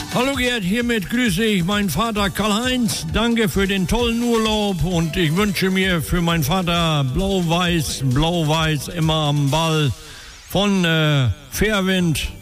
Hallo Gerd, hiermit grüße ich meinen Vater Karl-Heinz. Danke für den tollen Urlaub und ich wünsche mir für meinen Vater blau-weiß, immer am Ball von Fairwind.